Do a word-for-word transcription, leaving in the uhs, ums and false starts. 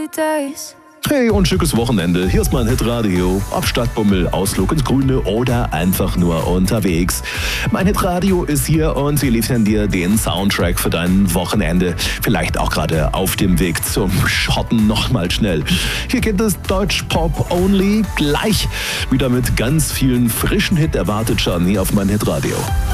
days. Hey und schickes Wochenende. Hier ist mein Hitradio. Ob Stadtbummel, Ausflug ins Grüne oder einfach nur unterwegs. Mein Hitradio ist hier und wir liefern dir den Soundtrack für dein Wochenende. Vielleicht auch gerade auf dem Weg zum Schotten nochmal schnell. Hier geht es Deutsch-Pop only. Gleich wieder mit ganz vielen frischen Hit erwartet schon hier auf mein Hitradio.